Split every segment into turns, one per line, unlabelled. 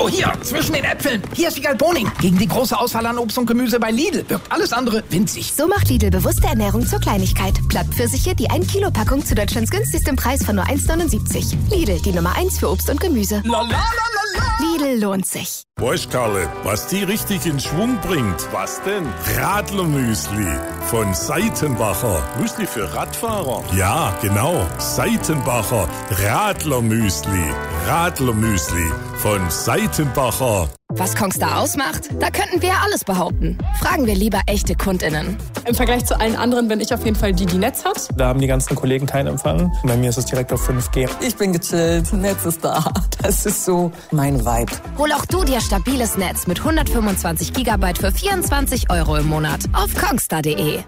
Oh, hier, zwischen den Äpfeln. Hier ist die Galboning. Gegen die große Auswahl an Obst und Gemüse bei Lidl wirkt alles andere winzig.
So macht Lidl bewusste Ernährung zur Kleinigkeit. Plattpfirsiche, die 1-Kilo-Packung zu Deutschlands günstigsten Preis von nur 1,79. Lidl, die Nummer 1 für Obst und Gemüse. Lidl lohnt sich.
Weißt, Karle, was die richtig in Schwung bringt?
Was denn?
Radlermüsli von Seitenbacher.
Müsli für Radfahrer?
Ja, genau. Seitenbacher Radlermüsli. Radlermüsli von Seitenbacher.
Was Kongstar ausmacht? Da könnten wir alles behaupten. Fragen wir lieber echte KundInnen.
Im Vergleich zu allen anderen bin ich auf jeden Fall die Netz hat.
Da haben die ganzen Kollegen keinen Empfang. Bei mir ist es direkt auf 5G.
Ich bin gechillt, Netz ist da. Das ist so mein Vibe.
Hol auch du dir stabiles Netz mit 125 GB für 24 € im Monat auf kongstar.de.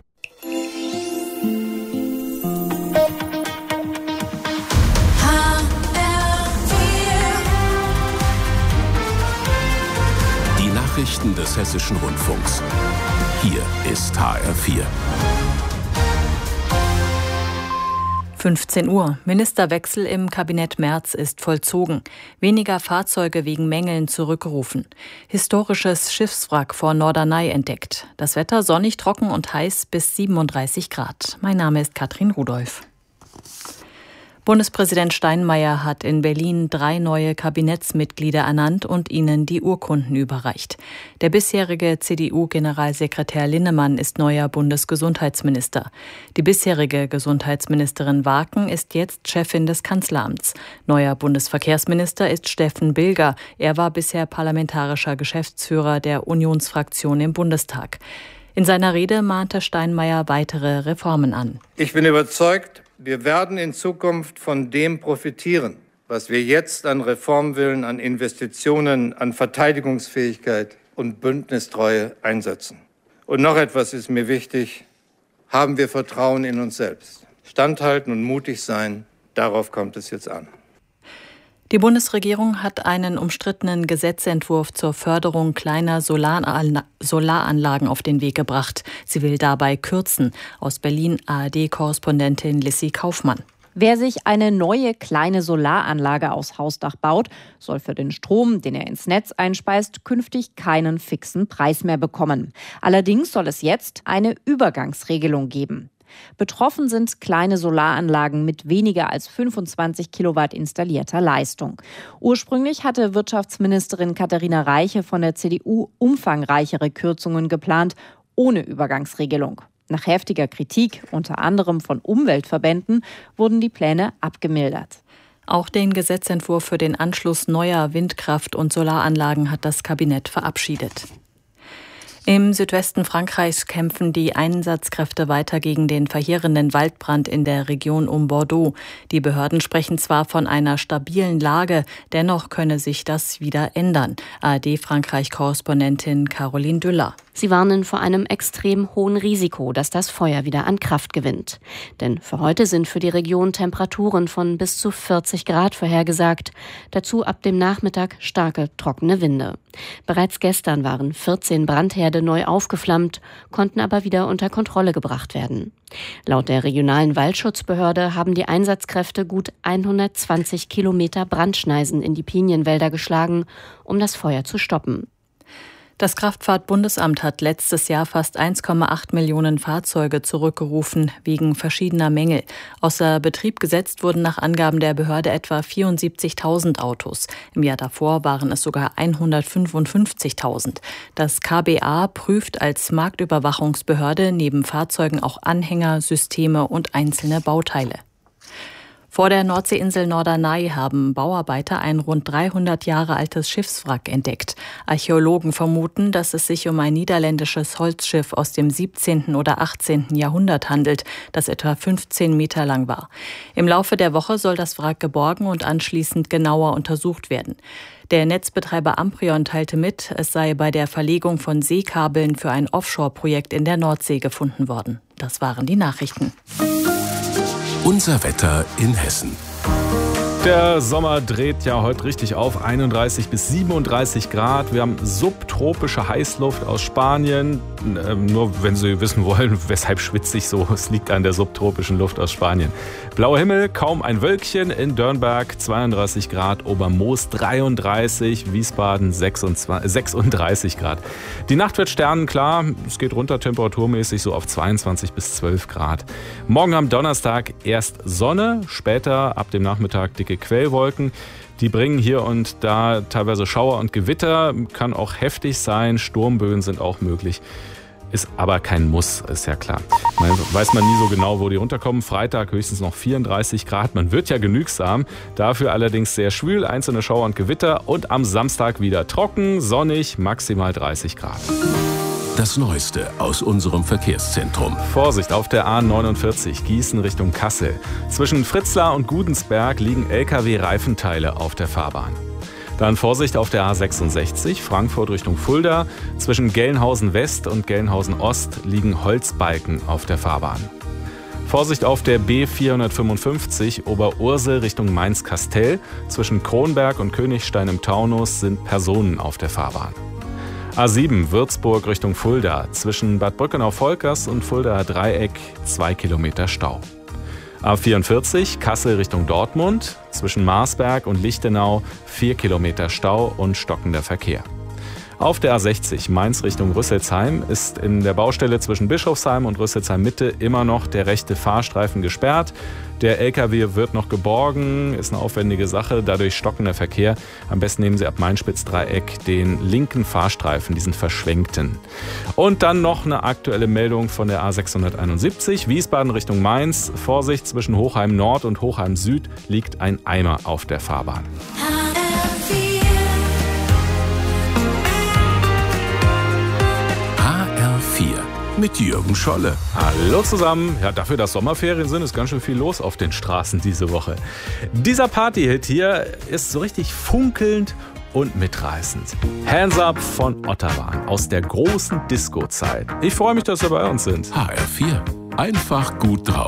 Nachrichten des Hessischen Rundfunks. Hier ist HR4.
15 Uhr. Ministerwechsel im Kabinett Merz ist vollzogen. Weniger Fahrzeuge wegen Mängeln zurückgerufen. Historisches Schiffswrack vor Norderney entdeckt. Das Wetter sonnig, trocken und heiß bis 37 Grad. Mein Name ist Katrin Rudolph. Bundespräsident Steinmeier hat in Berlin 3 neue Kabinettsmitglieder ernannt und ihnen die Urkunden überreicht. Der bisherige CDU-Generalsekretär Linnemann ist neuer Bundesgesundheitsminister. Die bisherige Gesundheitsministerin Waken ist jetzt Chefin des Kanzleramts. Neuer Bundesverkehrsminister ist Steffen Bilger. Er war bisher parlamentarischer Geschäftsführer der Unionsfraktion im Bundestag. In seiner Rede mahnte Steinmeier weitere Reformen an.
Ich bin überzeugt, wir werden in Zukunft von dem profitieren, was wir jetzt an Reformwillen, an Investitionen, an Verteidigungsfähigkeit und Bündnistreue einsetzen. Und noch etwas ist mir wichtig: Haben wir Vertrauen in uns selbst. Standhalten und mutig sein, darauf kommt es jetzt an.
Die Bundesregierung hat einen umstrittenen Gesetzentwurf zur Förderung kleiner Solaranlagen auf den Weg gebracht. Sie will dabei kürzen. Aus Berlin ARD-Korrespondentin Lissy Kaufmann.
Wer sich eine neue kleine Solaranlage aus Hausdach baut, soll für den Strom, den er ins Netz einspeist, künftig keinen fixen Preis mehr bekommen. Allerdings soll es jetzt eine Übergangsregelung geben. Betroffen sind kleine Solaranlagen mit weniger als 25 Kilowatt installierter Leistung. Ursprünglich hatte Wirtschaftsministerin Katharina Reiche von der CDU umfangreichere Kürzungen geplant, ohne Übergangsregelung. Nach heftiger Kritik, unter anderem von Umweltverbänden, wurden die Pläne abgemildert.
Auch den Gesetzentwurf für den Anschluss neuer Windkraft- und Solaranlagen hat das Kabinett verabschiedet. Im Südwesten Frankreichs kämpfen die Einsatzkräfte weiter gegen den verheerenden Waldbrand in der Region um Bordeaux. Die Behörden sprechen zwar von einer stabilen Lage, dennoch könne sich das wieder ändern. ARD-Frankreich-Korrespondentin Caroline Düller.
Sie warnen vor einem extrem hohen Risiko, dass das Feuer wieder an Kraft gewinnt. Denn für heute sind für die Region Temperaturen von bis zu 40 Grad vorhergesagt. Dazu ab dem Nachmittag starke, trockene Winde. Bereits gestern waren 14 Brandherde neu aufgeflammt, konnten aber wieder unter Kontrolle gebracht werden. Laut der regionalen Waldschutzbehörde haben die Einsatzkräfte gut 120 Kilometer Brandschneisen in die Pinienwälder geschlagen, um das Feuer zu stoppen.
Das Kraftfahrtbundesamt hat letztes Jahr fast 1,8 Millionen Fahrzeuge zurückgerufen wegen verschiedener Mängel. Außer Betrieb gesetzt wurden nach Angaben der Behörde etwa 74.000 Autos. Im Jahr davor waren es sogar 155.000. Das KBA prüft als Marktüberwachungsbehörde neben Fahrzeugen auch Anhänger, Systeme und einzelne Bauteile. Vor der Nordseeinsel Norderney haben Bauarbeiter ein rund 300 Jahre altes Schiffswrack entdeckt. Archäologen vermuten, dass es sich um ein niederländisches Holzschiff aus dem 17. oder 18. Jahrhundert handelt, das etwa 15 Meter lang war. Im Laufe der Woche soll das Wrack geborgen und anschließend genauer untersucht werden. Der Netzbetreiber Amprion teilte mit, es sei bei der Verlegung von Seekabeln für ein Offshore-Projekt in der Nordsee gefunden worden. Das waren die Nachrichten.
Unser Wetter in Hessen.
Der Sommer dreht ja heute richtig auf, 31 bis 37 Grad. Wir haben subtropische Heißluft aus Spanien. Nur wenn Sie wissen wollen, weshalb schwitze ich so, es liegt an der subtropischen Luft aus Spanien. Blauer Himmel, kaum ein Wölkchen, in Dörnberg 32 Grad, Obermoos 33, Wiesbaden 36 Grad. Die Nacht wird sternenklar, es geht runter temperaturmäßig so auf 22 bis 12 Grad. Morgen am Donnerstag erst Sonne, später ab dem Nachmittag dicke Quellwolken. Die bringen hier und da teilweise Schauer und Gewitter, kann auch heftig sein, Sturmböen sind auch möglich. Ist aber kein Muss, ist ja klar. Weiß man nie so genau, wo die runterkommen. Freitag höchstens noch 34 Grad, man wird ja genügsam. Dafür allerdings sehr schwül, einzelne Schauer und Gewitter. Und am Samstag wieder trocken, sonnig, maximal 30 Grad.
Das Neueste aus unserem Verkehrszentrum.
Vorsicht auf der A49 Gießen Richtung Kassel. Zwischen Fritzlar und Gudensberg liegen LKW-Reifenteile auf der Fahrbahn. Dann Vorsicht auf der A66 Frankfurt Richtung Fulda. Zwischen Gelnhausen West und Gelnhausen Ost liegen Holzbalken auf der Fahrbahn. Vorsicht auf der B455 Oberursel Richtung Mainz-Kastell. Zwischen Kronberg und Königstein im Taunus sind Personen auf der Fahrbahn. A7 Würzburg Richtung Fulda. Zwischen Bad Brückenau-Volkers und Fuldaer Dreieck 2 Kilometer Stau. A44 Kassel Richtung Dortmund. Zwischen Marsberg und Lichtenau 4 Kilometer Stau und stockender Verkehr. Auf der A60 Mainz Richtung Rüsselsheim ist in der Baustelle zwischen Bischofsheim und Rüsselsheim Mitte immer noch der rechte Fahrstreifen gesperrt. Der LKW wird noch geborgen, ist eine aufwendige Sache, dadurch stockender Verkehr. Am besten nehmen Sie ab Main-Spitz-Dreieck den linken Fahrstreifen, diesen verschwenkten. Und dann noch eine aktuelle Meldung von der A671, Wiesbaden Richtung Mainz. Vorsicht, zwischen Hochheim Nord und Hochheim Süd liegt ein Eimer auf der Fahrbahn.
Mit Jürgen Scholle.
Hallo zusammen. Ja, dafür, dass Sommerferien sind, ist ganz schön viel los auf den Straßen diese Woche. Dieser Partyhit hier ist so richtig funkelnd und mitreißend. Hands Up von Otterwahn aus der großen Disco-Zeit. Ich freue mich, dass Sie bei uns sind.
HR4. Einfach gut drauf.